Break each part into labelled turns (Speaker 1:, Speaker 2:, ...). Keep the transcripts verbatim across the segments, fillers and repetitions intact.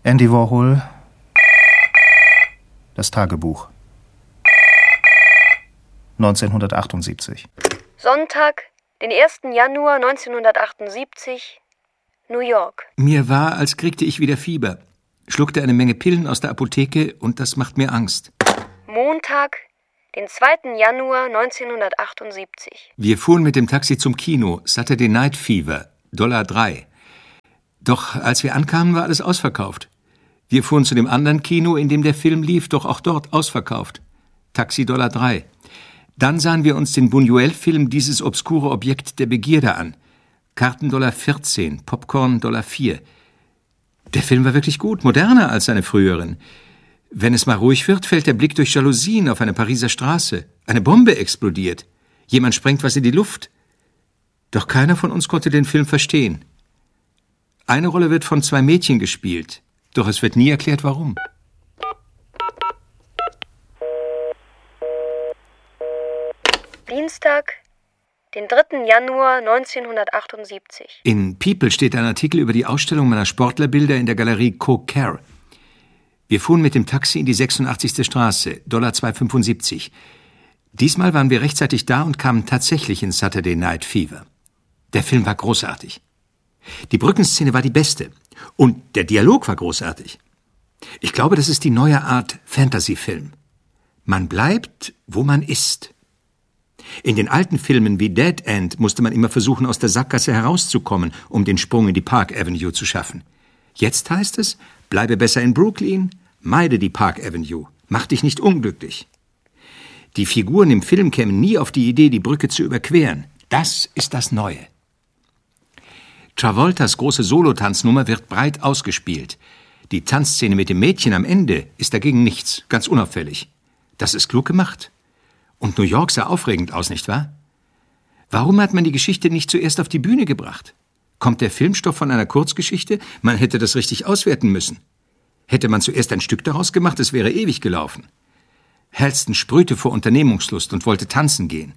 Speaker 1: Andy Warhol. Das Tagebuch. neunzehnhundertachtundsiebzig.
Speaker 2: Sonntag, den ersten Januar neunzehnhundertachtundsiebzig, New York.
Speaker 3: Mir war, als kriegte ich wieder Fieber. Schluckte eine Menge Pillen aus der Apotheke und das macht mir Angst.
Speaker 2: Montag, den zweiten Januar neunzehnhundertachtundsiebzig.
Speaker 3: Wir fuhren mit dem Taxi zum Kino, Saturday Night Fever, Dollar drei. Doch als wir ankamen, war alles ausverkauft. Wir fuhren zu dem anderen Kino, in dem der Film lief, doch auch dort ausverkauft. Taxi Dollar drei. Dann sahen wir uns den Buñuel-Film Dieses obskure Objekt der Begierde an. Karten Dollar vierzehn, Popcorn Dollar vier. Der Film war wirklich gut, moderner als seine früheren. Wenn es mal ruhig wird, fällt der Blick durch Jalousien auf eine Pariser Straße. Eine Bombe explodiert. Jemand sprengt was in die Luft. Doch keiner von uns konnte den Film verstehen. Eine Rolle wird von zwei Mädchen gespielt, doch es wird nie erklärt, warum.
Speaker 2: Dienstag, den dritten Januar neunzehnhundertachtundsiebzig.
Speaker 3: In People steht ein Artikel über die Ausstellung meiner Sportlerbilder in der Galerie Co-Care. Wir fuhren mit dem Taxi in die sechsundachtzigste Straße, Dollar zwei fünfundsiebzig. Diesmal waren wir rechtzeitig da und kamen tatsächlich in Saturday Night Fever. Der Film war großartig. Die Brückenszene war die beste und der Dialog war großartig. Ich glaube, das ist die neue Art Fantasy-Film. Man bleibt, wo man ist. In den alten Filmen wie Dead End musste man immer versuchen, aus der Sackgasse herauszukommen, um den Sprung in die Park Avenue zu schaffen. Jetzt heißt es, bleibe besser in Brooklyn, meide die Park Avenue, mach dich nicht unglücklich. Die Figuren im Film kämen nie auf die Idee, die Brücke zu überqueren. Das ist das Neue. Travoltas große Solotanznummer wird breit ausgespielt. Die Tanzszene mit dem Mädchen am Ende ist dagegen nichts, ganz unauffällig. Das ist klug gemacht. Und New York sah aufregend aus, nicht wahr? Warum hat man die Geschichte nicht zuerst auf die Bühne gebracht? Kommt der Filmstoff von einer Kurzgeschichte? Man hätte das richtig auswerten müssen. Hätte man zuerst ein Stück daraus gemacht, es wäre ewig gelaufen. Halston sprühte vor Unternehmungslust und wollte tanzen gehen.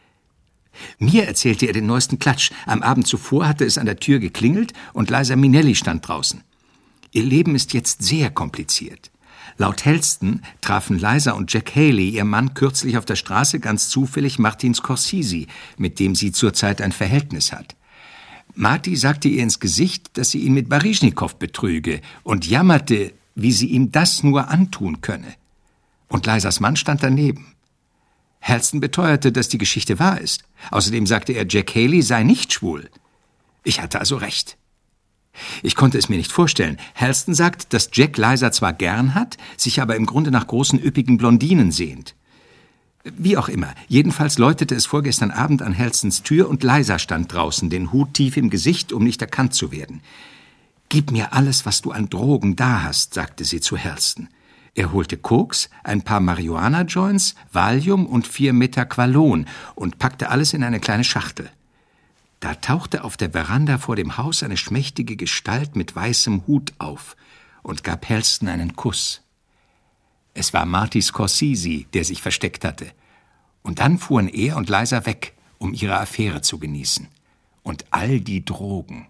Speaker 3: Mir erzählte er den neuesten Klatsch. Am Abend zuvor hatte es an der Tür geklingelt und Liza Minnelli stand draußen. Ihr Leben ist jetzt sehr kompliziert. Laut Halston trafen Liza und Jack Haley, ihr Mann, kürzlich auf der Straße ganz zufällig Martin Scorsese, mit dem sie zurzeit ein Verhältnis hat. Marty sagte ihr ins Gesicht, dass sie ihn mit Baryschnikow betrüge und jammerte, wie sie ihm das nur antun könne. Und Lizas Mann stand daneben. Halston beteuerte, dass die Geschichte wahr ist. Außerdem sagte er, Jack Haley sei nicht schwul. Ich hatte also recht. Ich konnte es mir nicht vorstellen. Halston sagt, dass Jack Liza zwar gern hat, sich aber im Grunde nach großen, üppigen Blondinen sehnt. Wie auch immer, jedenfalls läutete es vorgestern Abend an Halstons Tür und Liza stand draußen, den Hut tief im Gesicht, um nicht erkannt zu werden. »Gib mir alles, was du an Drogen da hast«, sagte sie zu Halston. Er holte Koks, ein paar Marihuana-Joints, Valium und vier Metaqualon und packte alles in eine kleine Schachtel. Da tauchte auf der Veranda vor dem Haus eine schmächtige Gestalt mit weißem Hut auf und gab Halston einen Kuss. Es war Marty Scorsese, der sich versteckt hatte. Und dann fuhren er und Liza weg, um ihre Affäre zu genießen. Und all die Drogen.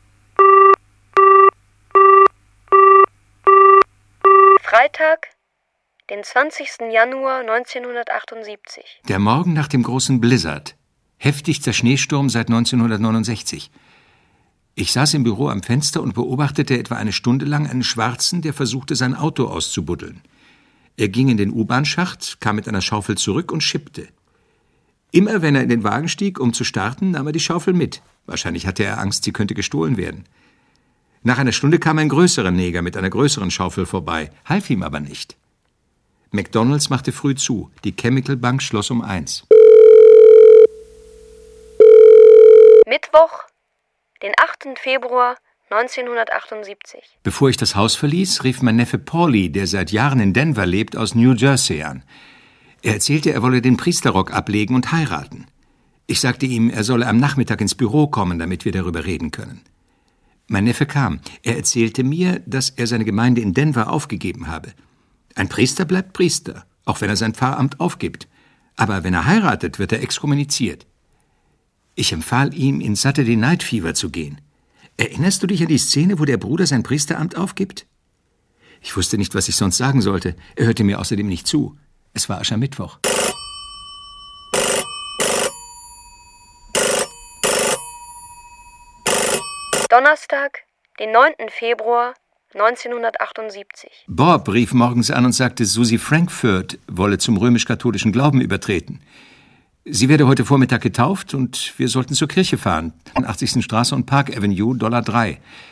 Speaker 2: Freitag, den zwanzigsten Januar neunzehnhundertachtundsiebzig.
Speaker 3: Der Morgen nach dem großen Blizzard. Heftigster Schneesturm seit neunzehnhundertneunundsechzig. Ich saß im Büro am Fenster und beobachtete etwa eine Stunde lang einen Schwarzen, der versuchte, sein Auto auszubuddeln. Er ging in den U-Bahn-Schacht, kam mit einer Schaufel zurück und schippte. Immer wenn er in den Wagen stieg, um zu starten, nahm er die Schaufel mit. Wahrscheinlich hatte er Angst, sie könnte gestohlen werden. Nach einer Stunde kam ein größerer Neger mit einer größeren Schaufel vorbei, half ihm aber nicht. McDonald's machte früh zu, die Chemical Bank schloss um eins.
Speaker 2: Mittwoch, den achten Februar neunzehnhundertachtundsiebzig.
Speaker 3: Bevor ich das Haus verließ, rief mein Neffe Paulie, der seit Jahren in Denver lebt, aus New Jersey an. Er erzählte, er wolle den Priesterrock ablegen und heiraten. Ich sagte ihm, er solle am Nachmittag ins Büro kommen, damit wir darüber reden können. Mein Neffe kam. Er erzählte mir, dass er seine Gemeinde in Denver aufgegeben habe. Ein Priester bleibt Priester, auch wenn er sein Pfarramt aufgibt. Aber wenn er heiratet, wird er exkommuniziert. Ich empfahl ihm, in Saturday Night Fever zu gehen. Erinnerst du dich an die Szene, wo der Bruder sein Priesteramt aufgibt? Ich wusste nicht, was ich sonst sagen sollte. Er hörte mir außerdem nicht zu. Es war Aschermittwoch.
Speaker 2: Donnerstag, den neunten Februar neunzehnhundertachtundsiebzig.
Speaker 3: Bob rief morgens an und sagte, Susie Frankfurt wolle zum römisch-katholischen Glauben übertreten. Sie werde heute Vormittag getauft und wir sollten zur Kirche fahren. achtzigste Straße und Park Avenue, Dollar drei.